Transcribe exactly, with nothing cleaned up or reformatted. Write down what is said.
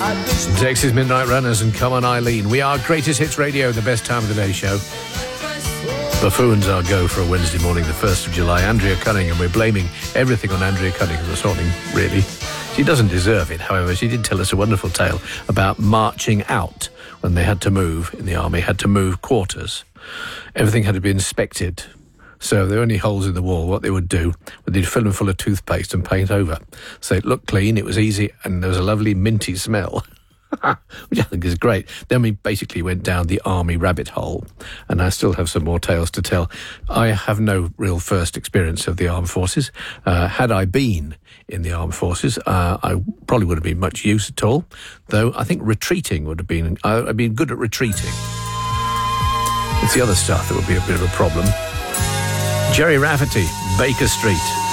Texas Midnight Runners and Come On Eileen. We are Greatest Hits Radio, the best time of the day show. Buffoons our go for a Wednesday morning, the first of July. Andrea Cunningham. We're blaming everything on Andrea Cunningham this morning, really. She doesn't deserve it, however. She did tell us a wonderful tale about marching out when they had to move in the army, had to move quarters. Everything had to be inspected. So there were only holes in the wall. What they would do, they'd fill them full of toothpaste and paint over. So it looked clean, it was easy, and there was a lovely minty smell. Which I think is great. Then we basically went down the army rabbit hole, and I still have some more tales to tell. I have no real first experience of the armed forces. Uh, had I been in the armed forces, uh, I probably would have been much use at all, though I think retreating would have been, uh, I've been good at retreating. It's the other stuff that would be a bit of a problem. Jerry Rafferty, Baker Street.